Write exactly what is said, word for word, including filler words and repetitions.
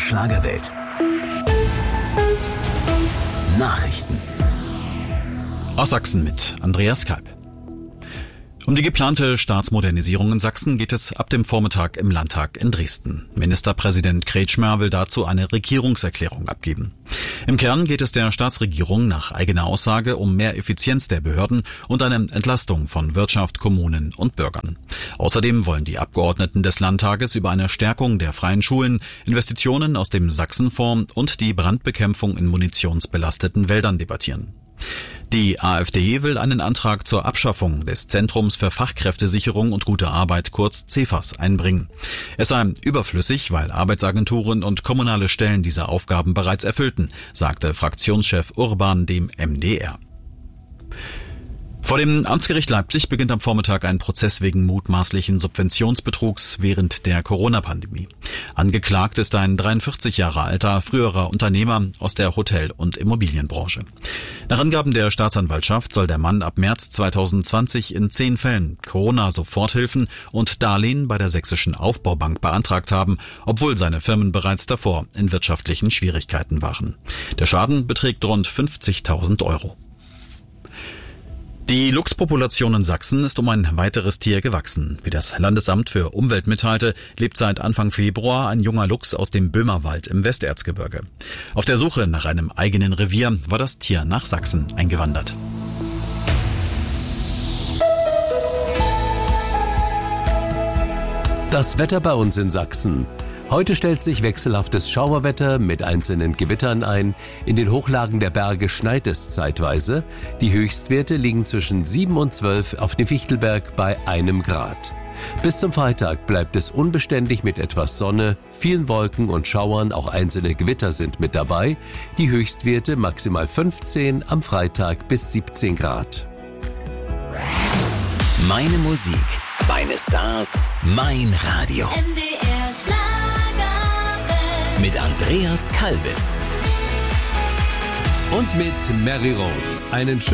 Schlagerwelt. Nachrichten aus Sachsen mit Andreas Kalb. Um die geplante Staatsmodernisierung in Sachsen geht es ab dem Vormittag im Landtag in Dresden. Ministerpräsident Kretschmer will dazu eine Regierungserklärung abgeben. Im Kern geht es der Staatsregierung nach eigener Aussage um mehr Effizienz der Behörden und eine Entlastung von Wirtschaft, Kommunen und Bürgern. Außerdem wollen die Abgeordneten des Landtages über eine Stärkung der freien Schulen, Investitionen aus dem Sachsenfonds und die Brandbekämpfung in munitionsbelasteten Wäldern debattieren. Die AfD will einen Antrag zur Abschaffung des Zentrums für Fachkräftesicherung und gute Arbeit, kurz CEFAS, einbringen. Es sei überflüssig, weil Arbeitsagenturen und kommunale Stellen diese Aufgaben bereits erfüllten, sagte Fraktionschef Urban dem M D R. Vor dem Amtsgericht Leipzig beginnt am Vormittag ein Prozess wegen mutmaßlichen Subventionsbetrugs während der Corona-Pandemie. Angeklagt ist ein dreiundvierzig Jahre alter, früherer Unternehmer aus der Hotel- und Immobilienbranche. Nach Angaben der Staatsanwaltschaft soll der Mann ab März zweitausendzwanzig in zehn Fällen Corona-Soforthilfen und Darlehen bei der Sächsischen Aufbaubank beantragt haben, obwohl seine Firmen bereits davor in wirtschaftlichen Schwierigkeiten waren. Der Schaden beträgt rund fünfzigtausend Euro. Die Luchspopulation in Sachsen ist um ein weiteres Tier gewachsen. Wie das Landesamt für Umwelt mitteilte, lebt seit Anfang Februar ein junger Luchs aus dem Böhmerwald im Westerzgebirge. Auf der Suche nach einem eigenen Revier war das Tier nach Sachsen eingewandert. Das Wetter bei uns in Sachsen. Heute stellt sich wechselhaftes Schauerwetter mit einzelnen Gewittern ein. In den Hochlagen der Berge schneit es zeitweise. Die Höchstwerte liegen zwischen sieben und zwölf auf dem Fichtelberg bei einem Grad. Bis zum Freitag bleibt es unbeständig mit etwas Sonne, vielen Wolken und Schauern, auch einzelne Gewitter sind mit dabei. Die Höchstwerte maximal fünfzehn, am Freitag bis siebzehn Grad. Meine Musik, meine Stars, mein Radio. M D R Schlagerwelt. Mit Andreas Kalbitz. Und mit Mary Rose. Einen schönen